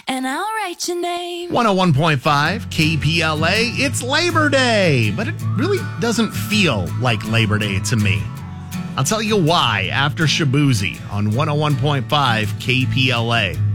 and I'll write your name. 101.5 KPLA, it's Labor Day, but it really doesn't feel like Labor Day to me. I'll tell you why after Shabuzi on 101.5 KPLA.